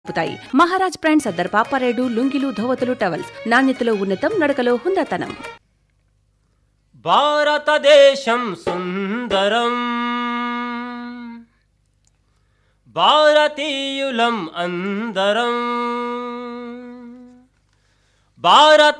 పుతాయి. Maharaj brand Sardar పాపారేడు లుంగీలు ధోవతులు towels నాణ్యతలో ఉన్నతం నడకలో హుందాతనం. భారతదేశం సుందరం భారతీయులం అందరం భారత